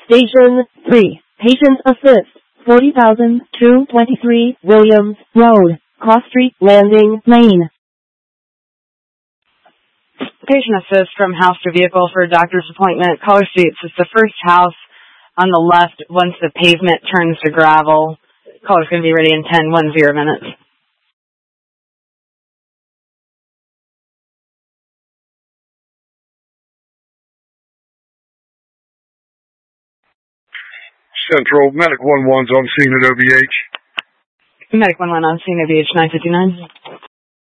Station 3, Patient Assist, 40,223 Williams Road, Cross Street Landing Lane. Patient Assist from house to vehicle for a doctor's appointment. Caller Suites is the first house on the left once the pavement turns to gravel. Caller's going to be ready in 10 minutes. Central, Medic 11's on scene at OVH. Medic 11 on scene at OVH 959.